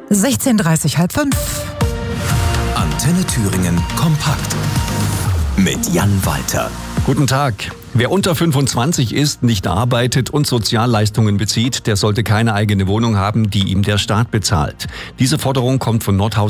16:30, halb 5. Antenne Thüringen kompakt mit Jan Walter. Guten Tag. Wer unter 25 ist, nicht arbeitet und Sozialleistungen bezieht, der sollte keine eigene Wohnung haben, die ihm der Staat bezahlt. Diese Forderung kommt von Nordhausen